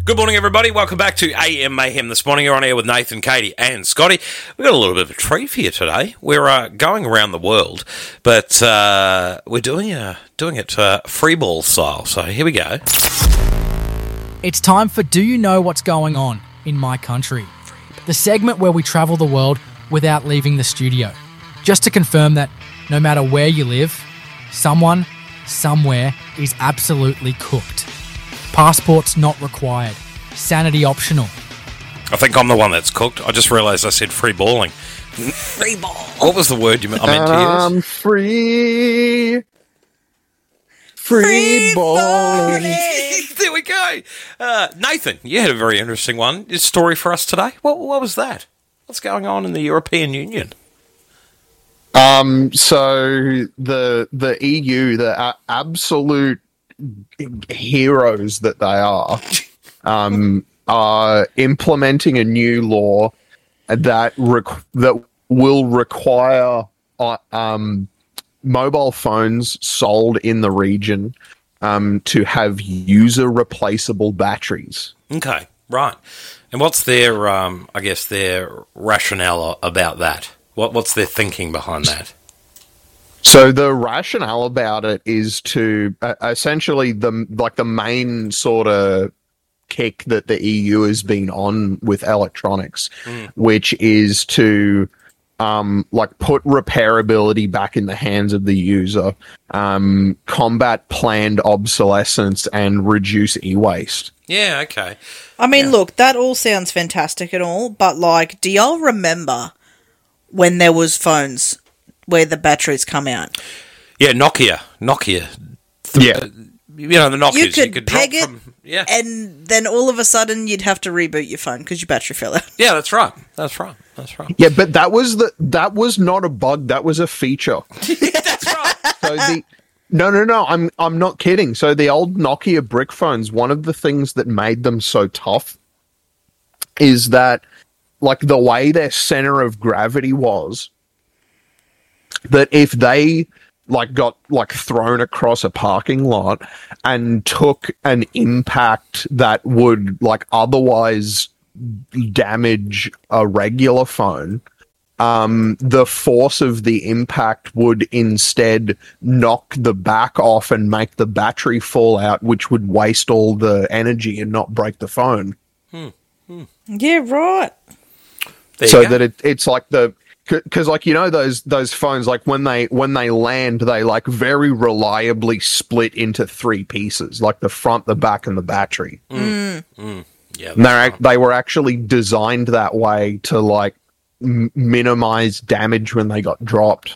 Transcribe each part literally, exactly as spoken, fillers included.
Good morning, everybody. Welcome back to A M Mayhem this morning. You're on air with Nathan, Katie, and Scotty. We've got a little bit of a treat for you today. We're uh, going around the world, but uh, we're doing uh, doing it uh, free ball style. So here we go. It's time for Do You Know What's Going On in My Country? The segment where we travel the world without leaving the studio. Just to confirm that no matter where you live, someone, somewhere is absolutely cooked. Passports not required. Sanity optional. I think I'm the one that's cooked. I just realised I said free balling. Free ball. What was the word you meant, I meant to use? I'm free. Free, Free balling. There we go. Uh, Nathan, you had a very interesting one. A story for us today. What, what was that? What's going on in the European Union? Um, so the the E U, the uh, absolute heroes that they are, um, are implementing a new law that rec- that will require uh, um, mobile phones sold in the region um, to have user replaceable batteries. Okay, right. And what's their, um, I guess, their rationale about that? What What's their thinking behind that? So the rationale about it is to uh, essentially the like the main sort of kick that the E U has been on with electronics, mm. which is to um, like put repairability back in the hands of the user, um, combat planned obsolescence, and reduce e-waste. Yeah, okay. I mean, yeah. look, that all sounds fantastic and all, but like, do y'all remember when there was phones where the batteries come out? Yeah, Nokia. Nokia. Th- yeah. You know, the Nokias. You could, you could peg drop it, from, yeah. and then all of a sudden you'd have to reboot your phone because your battery fell out. Yeah, that's right. That's right. That's right. Yeah, but that was the that was not a bug. That was a feature. That's right. So the no, no, no. I'm I'm not kidding. So the old Nokia brick phones, one of the things that made them so tough is that, like, the way their center of gravity was, that if they like got like thrown across a parking lot and took an impact that would like otherwise damage a regular phone, um, the force of the impact would instead knock the back off and make the battery fall out, which would waste all the energy and not break the phone. Hmm. Hmm. Yeah, right. There so you go. that it, it's like the because like you know those those phones, like when they when they land, they like very reliably split into three pieces, like the front, the back, and the battery. Mm. Mm. Yeah, And they're, they were actually designed that way to like m- minimize damage when they got dropped.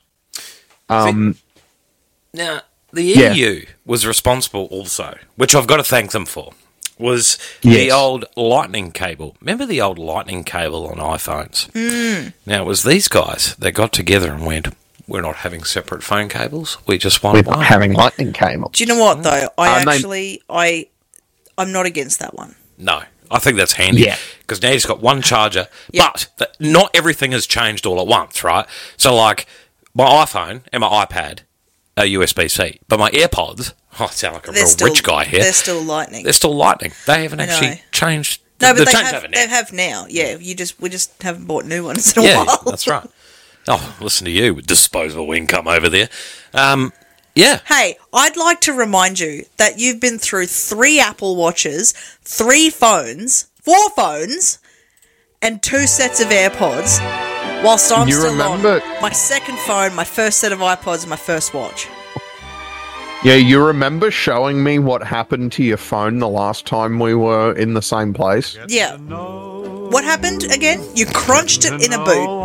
Um, now the E U yeah. was responsible also, which I've got to thank them for, was Yes. the old lightning cable. Remember the old lightning cable on iPhones? Mm. Now, it was these guys that got together and went, we're not having separate phone cables. We just want We're one. not having lightning cables. Do you know what though? I Uh, they- actually, I, I'm not against that one. No, I think that's handy. Yeah. Because now you've got one charger, Yep. but th- not everything has changed all at once, right? So, like, my iPhone and my iPad are U S B C, but my AirPods, oh, I sound like a They're real still, rich guy here. They're still lightning. They're still lightning. They haven't I know. actually changed. no, but they've they changed have, over now. they have now. Yeah, you just we just haven't bought new ones in a Yeah, while. that's right. Oh, listen to you with disposable income over there. Um, yeah. Hey, I'd like to remind you that you've been through three Apple Watches, three phones, four phones, and two sets of AirPods, whilst I'm You still remember- on my second phone, my first set of iPods, and my first watch. Yeah, you remember showing me what happened to your phone the last time we were in the same place? Yeah. What happened again? You crunched it in a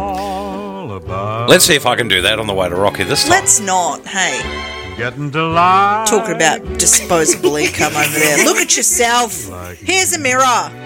boot. Let's see if I can do that on the way to Rocky this time. Let's not. Hey, Getting to lie. talking about disposable income over there. Look at yourself. Here's a mirror.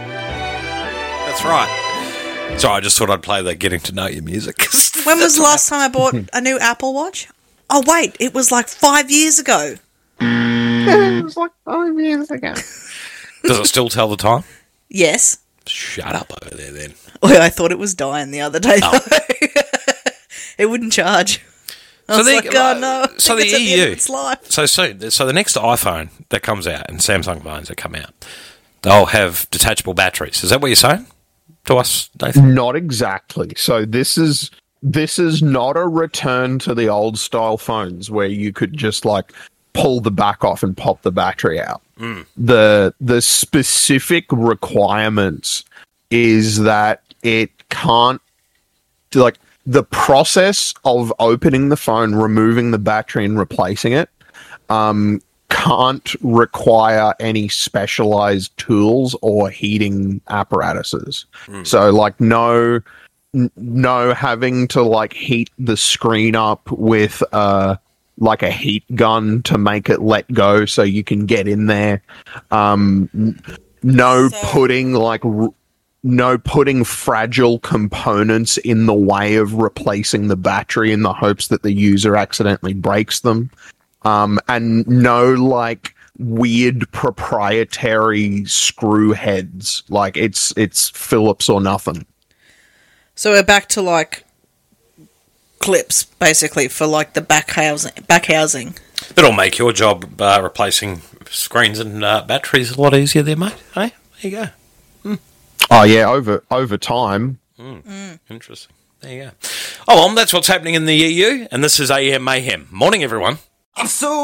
That's right. Sorry, I just thought I'd play the Getting to Know You music. When was the last time I bought a new Apple Watch? Oh, wait, it was like five years ago. It was like five years ago. Does it still tell the time? Yes. Shut up over there, then. Well, I thought it was dying the other day, Oh. though. It wouldn't charge. I So was the- like, oh, no. I so think the it's at the end E U of its life. So soon, so the next iPhone that comes out and Samsung phones that come out, they'll have detachable batteries. Is that what you're saying to us, Nathan? Not exactly. So this is this is not a return to the old style phones where you could just like pull the back off and pop the battery out. Mm. The the specific requirements is that it can't like the process of opening the phone, removing the battery and replacing it um can't require any specialized tools or heating apparatuses. Mm. So like no n- no having to like heat the screen up with uh like a heat gun to make it let go so you can get in there. Um n- no So- putting like r- no putting fragile components in the way of replacing the battery in the hopes that the user accidentally breaks them. Um, and no, like, weird proprietary screw heads. Like, it's it's Phillips or nothing. So we're back to, like, clips, basically, for, like, the back housing. Back housing. It'll make your job uh, replacing screens and uh, batteries a lot easier there, mate. Hey, there you go. Mm. Oh, yeah, over over time. Mm. Mm. Interesting. There you go. Oh, well, that's what's happening in the E U, and this is A M Mayhem. Morning, everyone. I'm so